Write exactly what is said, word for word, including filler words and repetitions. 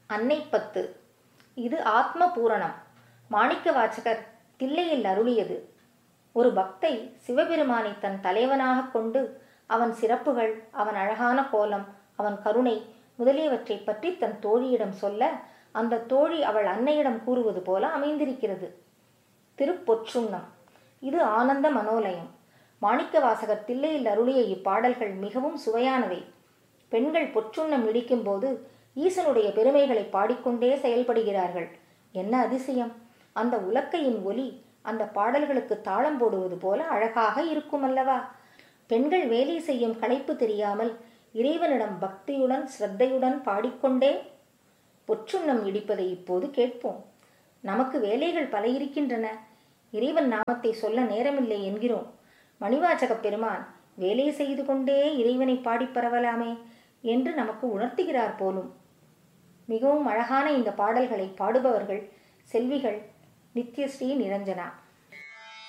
அன்னை பத்து. இது ஆத்ம பூரணம். மாணிக்க வாசகர் தில்லையில் அருளியது. ஒரு பக்தை சிவபெருமானை தன் தலைவனாக கொண்டு அவன் சிறப்புகள், அவன் அழகான கோலம், அவன் கருணை முதலியவற்றை பற்றி தன் தோழியிடம் சொல்ல, அந்த தோழி அவள் அன்னையிடம் கூறுவது போல அமைந்திருக்கிறது. திருப்பொற்றுண்ணம். இது ஆனந்த மனோலயம். மாணிக்க வாசகர் தில்லையில் அருளிய இப்பாடல்கள் மிகவும் சுவையானவை. பெண்கள் பொற்றுண்ணம் இடிக்கும்போது ஈசனுடைய பெருமைகளை பாடிக்கொண்டே செயல்படுகிறார்கள். என்ன அதிசயம்! அந்த உலக்கையின் ஒலி அந்த பாடல்களுக்கு தாளம் போடுவது போல அழகாக இருக்கும் அல்லவா? பெண்கள் வேலை செய்யும் களைப்பு தெரியாமல் இறைவனிடம் பக்தியுடன் ஸ்ரத்தையுடன் பாடிக்கொண்டே பொற்றுண்ணம் இடிப்பதை இப்போது கேட்போம். நமக்கு வேலைகள் பல இருக்கின்றன, இறைவன் நாமத்தை சொல்ல நேரமில்லை என்கிறோம். மணிவாசக பெருமான் வேலை செய்து கொண்டே இறைவனை பாடி பரவலாமே என்று நமக்கு உணர்த்துகிறார் போலும். மிகவும் அழகான இந்த பாடல்களை பாடுபவர்கள் செல்விகள் நித்யஸ்ரீ நிரஞ்சனா.